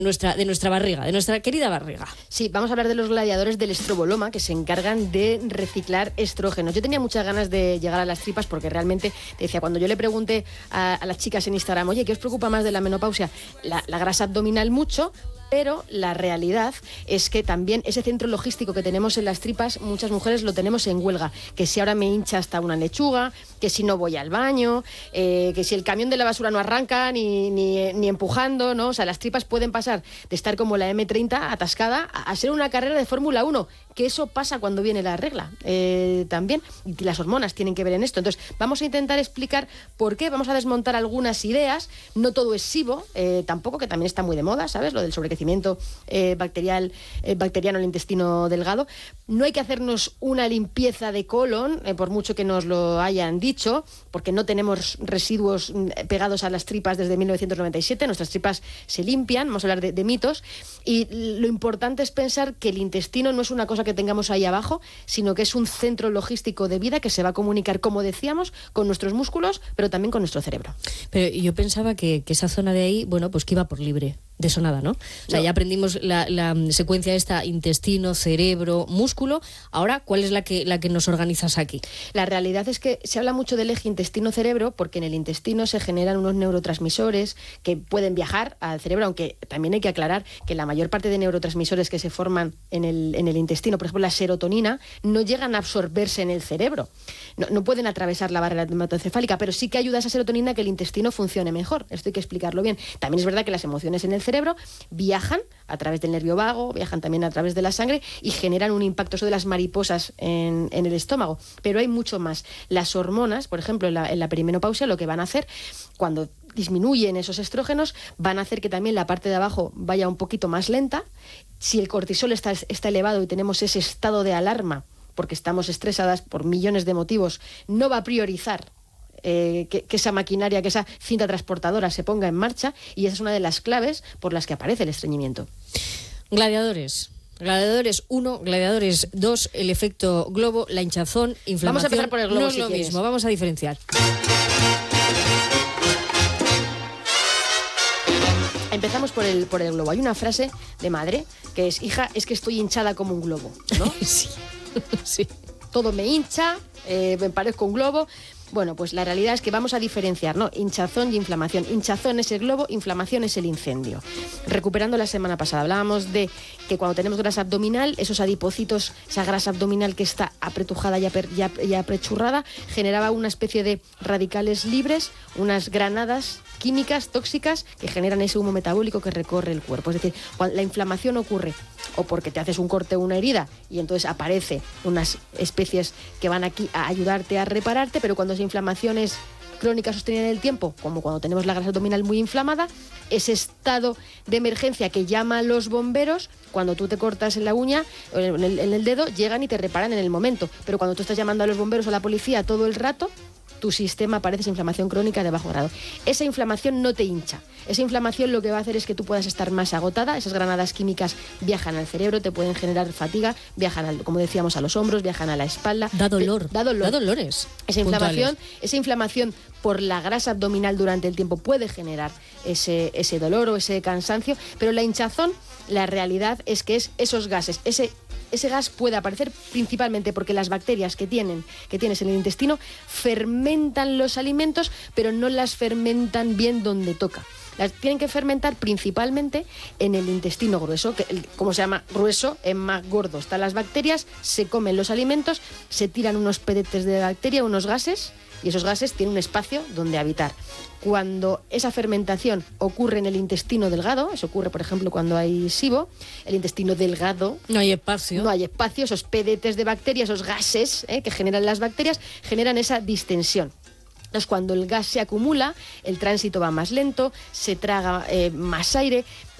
de nuestra barriga, de nuestra querida barriga. Sí, vamos a hablar de los gladiadores del estroboloma que se encargan de reciclar estrógenos. Yo tenía muchas ganas de llegar a las tripas porque realmente, te decía, cuando yo le pregunté a las chicas en Instagram, oye, ¿qué os preocupa más de la menopausia? La grasa abdominal mucho, pero la realidad es que también ese centro logístico que tenemos en las tripas, muchas mujeres lo tenemos en huelga, que si ahora me hincha hasta una lechuga, que si no voy al baño, que si el camión de la basura no arranca ni empujando, ¿no? O sea, las tripas pueden pasar de estar como la M30 atascada a ser una carrera de Fórmula 1, que eso pasa cuando viene la regla también, y las hormonas tienen que ver en esto. Entonces, vamos a intentar explicar por qué, vamos a desmontar algunas ideas, no todo es SIBO, tampoco, que también está muy de moda, ¿sabes? Lo del sobrecrecimiento bacteriano en el intestino delgado. No hay que hacernos una limpieza de colon, por mucho que nos lo hayan dicho, porque no tenemos residuos pegados a las tripas desde 1997, nuestras tripas se limpian, vamos a hablar de mitos, y lo importante es pensar que el intestino no es una cosa que tengamos ahí abajo, sino que es un centro logístico de vida que se va a comunicar, como decíamos, con nuestros músculos, pero también con nuestro cerebro. Pero yo pensaba que esa zona de ahí, bueno, pues que iba por libre. De eso nada, ¿no? O sea, no. Ya aprendimos la secuencia esta, intestino, cerebro, músculo. Ahora, ¿cuál es la que nos organizas aquí? La realidad es que se habla mucho del eje intestino-cerebro porque en el intestino se generan unos neurotransmisores que pueden viajar al cerebro, aunque también hay que aclarar que la mayor parte de neurotransmisores que se forman en el intestino, por ejemplo la serotonina, no llegan a absorberse en el cerebro. No pueden atravesar la barrera hematoencefálica, pero sí que ayuda a esa serotonina a que el intestino funcione mejor. Esto hay que explicarlo bien. También es verdad que las emociones en el cerebro viajan a través del nervio vago, viajan también a través de la sangre y generan un impacto, eso de las mariposas en el estómago. Pero hay mucho más. Las hormonas, por ejemplo, en la perimenopausia, lo que van a hacer cuando disminuyen esos estrógenos, van a hacer que también la parte de abajo vaya un poquito más lenta. Si el cortisol está elevado y tenemos ese estado de alarma, porque estamos estresadas por millones de motivos, no va a priorizar que esa maquinaria, que esa cinta transportadora se ponga en marcha, y esa es una de las claves por las que aparece el estreñimiento. Gladiadores 1, gladiadores 2, el efecto globo, la hinchazón, inflamación. Vamos a empezar por el globo, no es lo mismo, vamos a diferenciar. Empezamos por el globo. Hay una frase de madre que es: hija, es que estoy hinchada como un globo, ¿no? Sí. Sí. Todo me hincha, me parezco un globo. Bueno, pues la realidad es que vamos a diferenciar, ¿no? Hinchazón y inflamación. Hinchazón es el globo, inflamación es el incendio. Recuperando la semana pasada, hablábamos de que cuando tenemos grasa abdominal, esos adipocitos, esa grasa abdominal que está apretujada y apretujada, generaba una especie de radicales libres, unas granadas químicas tóxicas que generan ese humo metabólico que recorre el cuerpo. Es decir, cuando la inflamación ocurre o porque te haces un corte o una herida y entonces aparece unas especies que van aquí a ayudarte a repararte, pero cuando esa inflamación es crónica sostenida en el tiempo, como cuando tenemos la grasa abdominal muy inflamada, ese estado de emergencia que llama a los bomberos, cuando tú te cortas en la uña, en el dedo, llegan y te reparan en el momento. Pero cuando tú estás llamando a los bomberos o a la policía todo el rato, tu sistema padece inflamación crónica de bajo grado. Esa inflamación no te hincha. Esa inflamación lo que va a hacer es que tú puedas estar más agotada. Esas granadas químicas viajan al cerebro, te pueden generar fatiga, viajan, como decíamos, a los hombros, viajan a la espalda. Da dolor. Da dolores. Esa inflamación por la grasa abdominal durante el tiempo puede generar ese dolor o ese cansancio, pero la hinchazón, la realidad es que es esos gases, ese gas puede aparecer principalmente porque las bacterias que tienes en el intestino fermentan los alimentos, pero no las fermentan bien donde toca. Las tienen que fermentar principalmente en el intestino grueso, que como se llama grueso, es más gordo. Están las bacterias, se comen los alimentos, se tiran unos pedetes de bacteria, unos gases, y esos gases tienen un espacio donde habitar. Cuando esa fermentación ocurre en el intestino delgado, eso ocurre, por ejemplo, cuando hay SIBO, el intestino delgado... No hay espacio, esos pedetes de bacterias, esos gases que generan las bacterias, generan esa distensión. Entonces, cuando el gas se acumula, el tránsito va más lento, se traga más aire.